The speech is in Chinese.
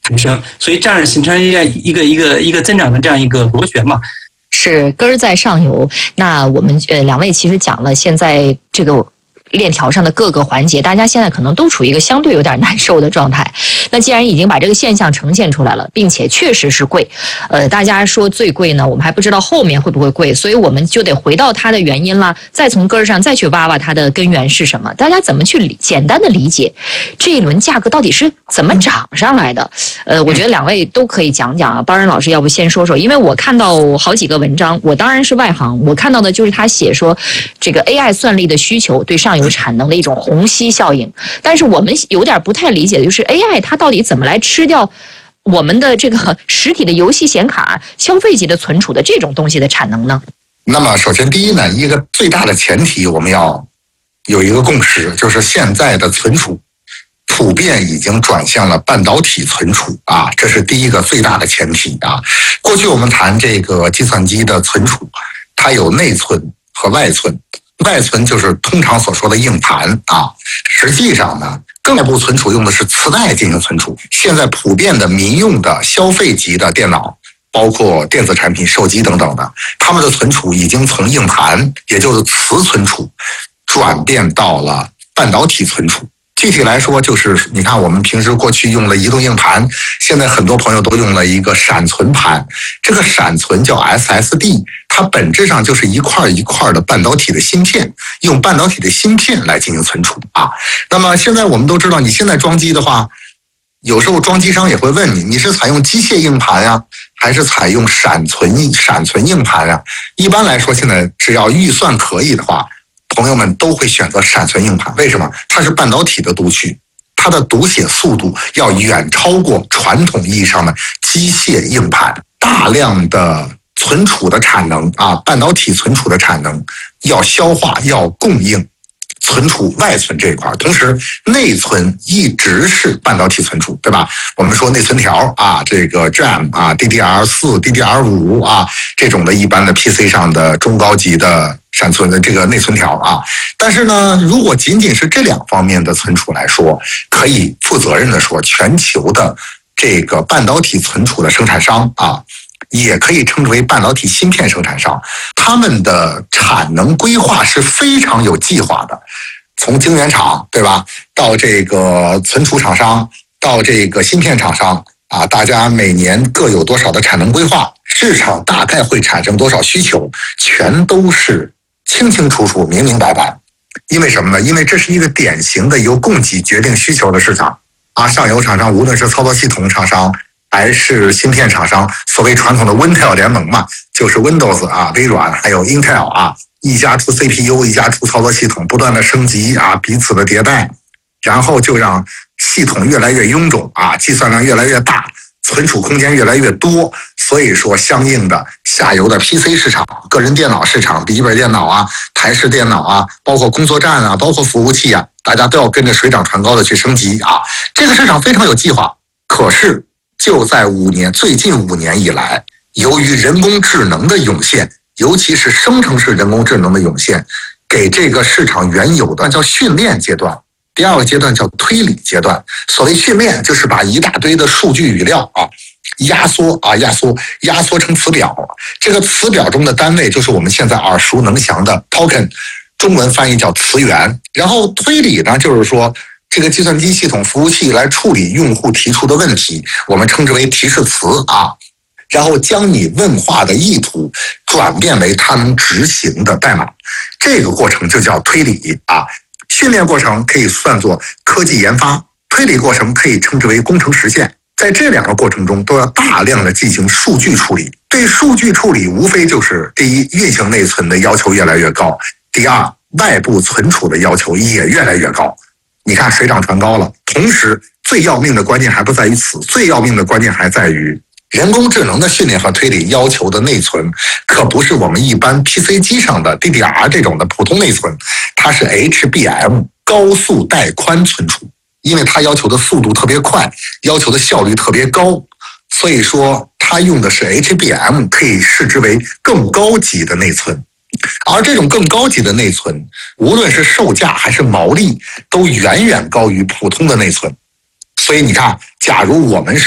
产生，所以这样形成一个增长的这样一个螺旋嘛。 是根儿在上游。那我们两位其实讲了现在这个链条上的各个环节，大家现在可能都处于一个相对有点难受的状态。那既然已经把这个现象呈现出来了，并且确实是贵，大家说最贵呢，我们还不知道后面会不会贵，所以我们就得回到它的原因了，再从根儿上再去挖挖它的根源是什么。大家怎么去简单的理解这一轮价格到底是怎么涨上来的？我觉得两位都可以讲讲啊。包仁老师，要不先说说，因为我看到好几个文章，我当然是外行，我看到的就是他写说这个 AI 算力的需求对上游产能的一种虹吸效应，但是我们有点不太理解的就是 AI 它到底怎么来吃掉我们的这个实体的游戏显卡、消费级的存储的这种东西的产能呢？ 那么首先第一呢，一个最大的前提我们要有一个共识，就是现在的存储普遍已经转向了半导体存储啊，这是第一个最大的前提啊。过去我们谈这个计算机的存储，它有内存和外存，外存就是通常所说的硬盘啊。实际上呢，更外部存储用的是磁带进行存储。现在普遍的民用的消费级的电脑，包括电子产品、手机等等的，他们的存储已经从硬盘，也就是磁存储，转变到了半导体存储。具体来说，就是你看我们平时过去用了移动硬盘，现在很多朋友都用了一个闪存盘。这个闪存叫 SSD， 它本质上就是一块一块的半导体的芯片，用半导体的芯片来进行存储啊。那么现在我们都知道，你现在装机的话，有时候装机商也会问你，你是采用机械硬盘呀，还是采用闪存硬盘呀？一般来说，现在只要预算可以的话，朋友们都会选择闪存硬盘。为什么？它是半导体的读取，它的读写速度要远超过传统意义上的机械硬盘。大量的存储的产能啊，半导体存储的产能要消化，要供应存储外存这一块，同时内存一直是半导体存储，对吧？我们说内存条啊，这个 RAM 啊 ，DDR4、DDR5 啊，这种的一般的 PC 上的中高级的闪存的这个内存条啊。但是呢，如果仅仅是这两方面的存储来说，可以负责任的说，全球的这个半导体存储的生产商啊，也可以称之为半导体芯片生产商，他们的产能规划是非常有计划的。从晶圆厂，对吧，到这个存储厂商，到这个芯片厂商啊，大家每年各有多少的产能规划，市场大概会产生多少需求，全都是清清楚楚、明明白白。因为什么呢？因为这是一个典型的由供给决定需求的市场啊。上游厂商无论是操作系统厂商还是芯片厂商，所谓传统的 Intel 联盟嘛，就是 Windows 啊、微软还有 Intel 啊，一家出 CPU， 一家出操作系统，不断的升级啊，彼此的迭代，然后就让系统越来越臃肿啊，计算量越来越大，存储空间越来越多。所以说，相应的下游的 PC 市场、个人电脑市场、笔记本电脑啊、台式电脑啊，包括工作站啊，包括服务器啊，大家都要跟着水涨船高的去升级啊。这个市场非常有计划，可是就在最近5年以来，由于人工智能的涌现，尤其是生成式人工智能的涌现，给这个市场原有的叫训练阶段，第二个阶段叫推理阶段。所谓训练，就是把一大堆的数据语料啊，压缩成词表。这个词表中的单位就是我们现在耳熟能详的 token， 中文翻译叫词源。然后推理呢，就是说这个计算机系统服务器来处理用户提出的问题，我们称之为提示词啊，然后将你问话的意图转变为它能执行的代码，这个过程就叫推理啊。训练过程可以算作科技研发，推理过程可以称之为工程实现。在这两个过程中，都要大量的进行数据处理。对数据处理，无非就是第一，运行内存的要求越来越高；第二，外部存储的要求也越来越高。你看水涨船高了，同时最要命的关键还不在于此，最要命的关键还在于人工智能的训练和推理要求的内存，可不是我们一般 PC 机上的 DDR 这种的普通内存，它是 HBM 高速带宽存储，因为它要求的速度特别快，要求的效率特别高，所以说它用的是 HBM， 可以视之为更高级的内存。而这种更高级的内存，无论是售价还是毛利，都远远高于普通的内存。所以你看，假如我们